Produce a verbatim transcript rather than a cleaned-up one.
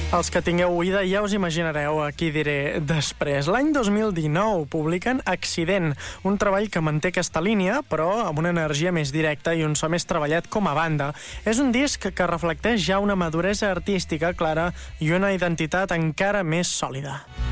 Els que tingueu oïda ja us imaginareu a qui diré després. L'any dos mil dinou publiquen Accident, un treball que manté aquesta línia, però amb una energia més directa i un so més treballat com a banda. És un disc que reflecteix ja una maduresa artística clara i una identitat encara més sòlida.